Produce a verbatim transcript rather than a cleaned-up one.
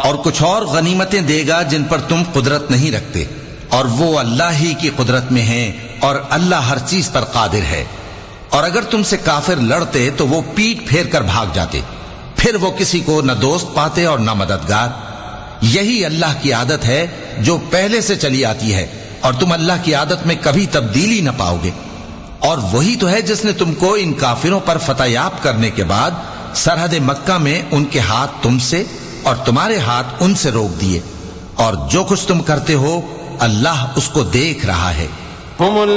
और कुछ और गनीमतें देगा जिन पर तुम कुदरत नहीं रखते, और वो अल्लाह ही की कुदरत में है, और अल्लाह हर चीज पर कादिर है। और अगर तुमसे काफिर लड़ते तो वो पीठ फेर कर भाग जाते, फिर वो किसी को न दोस्त पाते और न मददगार। यही अल्लाह की आदत है जो पहले से चली आती है, और तुम अल्लाह की आदत में कभी तब्दीली न पाओगे। और वही तो है जिसने तुमको इन काफिरों पर फतहयाब करने के बाद सरहद मक्का में उनके हाथ तुमसे और तुम्हारे हाथ उनसे रोक दिए, और जो कुछ तुम करते हो अल्लाह उसको देख रहा है।